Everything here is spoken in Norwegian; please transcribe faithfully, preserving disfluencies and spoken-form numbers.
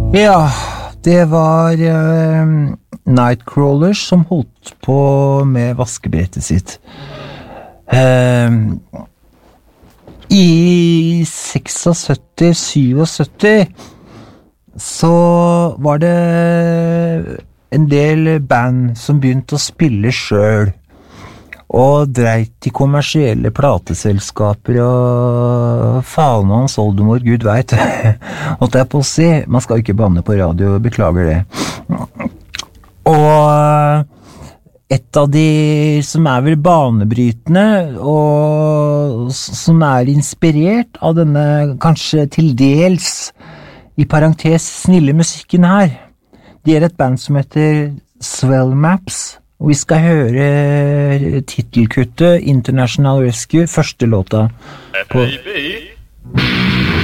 Ja, det var uh, Nightcrawlers som holdt på med vaskebrettet sitt. Uh, I syttiseks, syttisju så var det en del band som begynte å spille selv, og dreit til kommersielle plateselskaper og faen hans oldemor, Gud vet. Holdt jeg på å si, man skal ikke banne på radio, beklager det. Og et av de som er vel banebrytende, og som er inspirert av denne kanskje til dels, i parentes, snille musikken her, det er et band som heter Swell Maps, og vi skal høre titelkuttet International Rescue, første låta på